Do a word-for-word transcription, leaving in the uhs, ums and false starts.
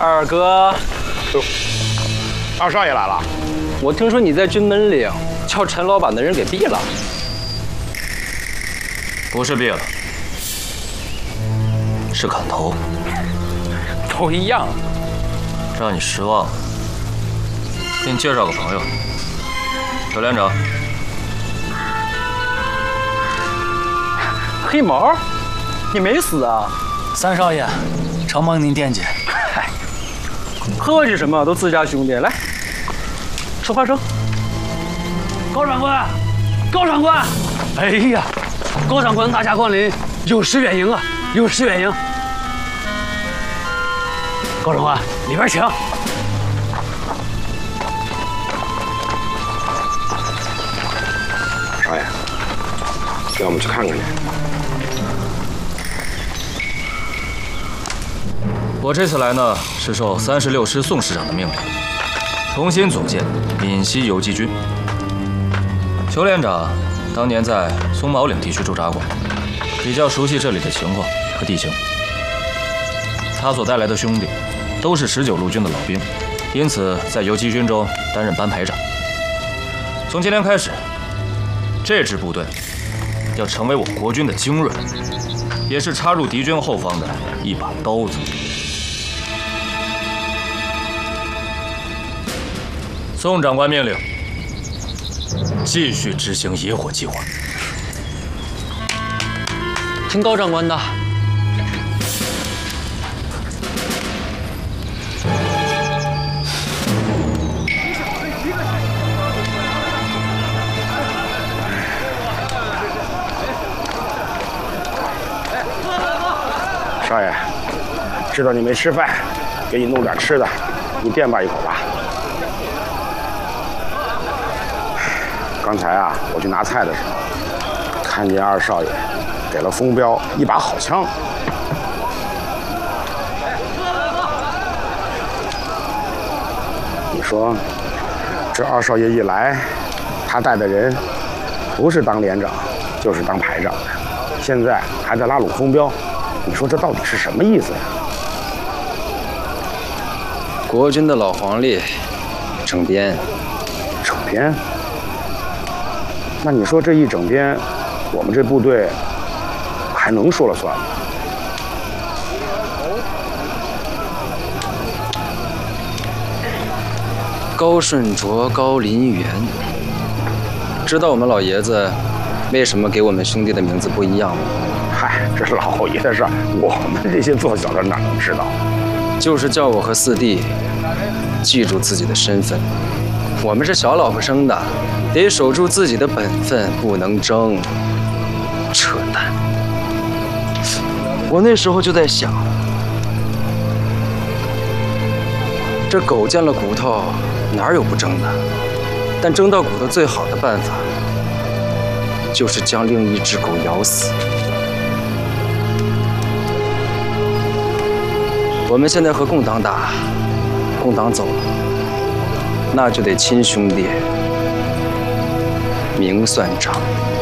二哥， 哟，二少爷来了。 我听说你在军门岭叫陈老板的人给毙了。 不是毙了，是砍头。 都一样。 让你失望了。给你介绍个朋友，邱连长。 黑毛，你没死啊？ 三少爷，承蒙您惦记。 嗨，客气什么？都自家兄弟，来，说话声。 高长官，高长官，哎呀，高长官大驾光临，有失远迎啊，有失远迎。高长官，里边请。 少爷，让我们去看看去。 我这次来呢，是受三十六师宋师长的命令，重新组建闽西游击军。邱连长当年在松毛岭地区驻扎过，比较熟悉这里的情况和地形。他所带来的兄弟都是十九路军的老兵，因此在游击军中担任班排长。从今天开始，这支部队要成为我国军的精锐，也是插入敌军后方的一把刀子。宋长官命令，继续执行野火计划。 听高长官的。 少爷，知道你没吃饭，给你弄点吃的，你垫吧一口吧。刚才啊，我去拿菜的时候，看见二少爷给了风彪一把好枪。你说，这二少爷一来，他带的人不是当连长，就是当排长的，现在还在拉拢风彪，你说这到底是什么意思呀？ 国军的老黄历，整编， 整编。那你说这一整编，我们这部队还能说了算吗？ 高顺卓、高林元，知道我们老爷子为什么给我们兄弟的名字不一样吗？ 嗨，这是老爷的事儿，我们这些做小的哪能知道？ 就是叫我和四弟记住自己的身份。我们是小老婆生的，得守住自己的本分，不能争。扯淡！我那时候就在想，这狗见了骨头，哪有不争的？但争到骨头最好的办法，就是将另一只狗咬死。我们现在和共党打，共党走了，那就得亲兄弟明算账。